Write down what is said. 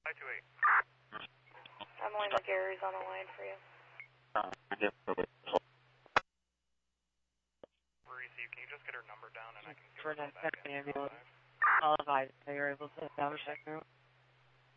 528. Emily McGarry's on the line for you. Receive, can you just get her number down and I can give For her a that call back second in? ambulance, all advised that you're able to establish that group.